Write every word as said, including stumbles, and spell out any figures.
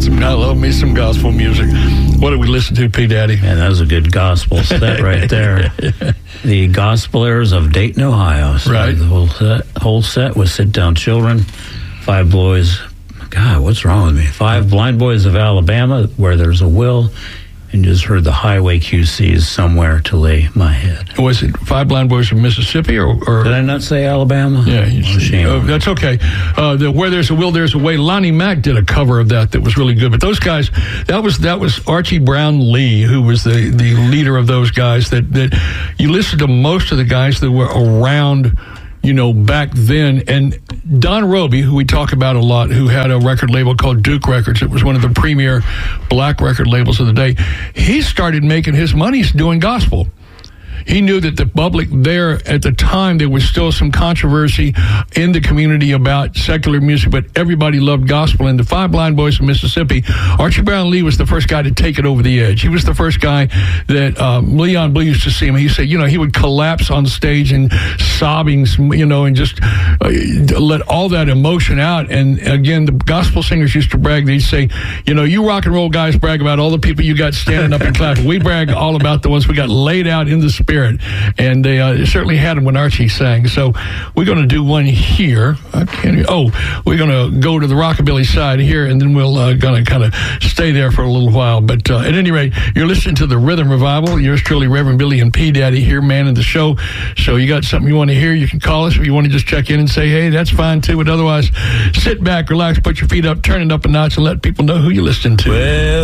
Some, I love me some gospel music. What did we listen to, P. Daddy? Man, that was a good gospel set right there. The Gospelers of Dayton, Ohio. So right. The whole set, whole set was Sit Down Children, Five Boys. God, what's wrong with me? Five Blind Boys of Alabama, Where There's a Will, and just heard the Highway Q C's Somewhere to Lay My Head. Was it Five Blind Boys from Mississippi? or, or Did I not say Alabama? Yeah, you oh, shame. Uh, that's okay. Uh, the Where There's a Will, There's a Way. Lonnie Mack did a cover of that that was really good. But those guys, that was that was Archie Brown Lee, who was the, the leader of those guys. That, that you listen to most of the guys that were around, you know, back then. And Don Roby, who we talk about a lot, who had a record label called Duke Records. It was one of the premier black record labels of the day. He started making his money doing gospel. He knew that the public there at the time, there was still some controversy in the community about secular music, but everybody loved gospel. And the Five Blind Boys of Mississippi, Archie Brown Lee was the first guy to take it over the edge. He was the first guy that um, Leon Blue used to see him. He said, you know, he would collapse on stage and sobbing, you know, and just uh, let all that emotion out. And again, the gospel singers used to brag. They'd say, you know, you rock and roll guys brag about all the people you got standing up and clapping. We brag all about the ones we got laid out in the spirit. And they uh, certainly had them when Archie sang. So we're going to do one here. I can't, oh, we're going to go to the rockabilly side here, and then we'll uh, going to kind of stay there for a little while. But uh, at any rate, you're listening to the Rhythm Revival. Yours truly, Reverend Billy and P. Daddy here, man of the show. So you got something you want to hear, you can call us. If you want to just check in and say, hey, that's fine too. But otherwise, sit back, relax, put your feet up, turn it up a notch, and let people know who you're listening to. Well,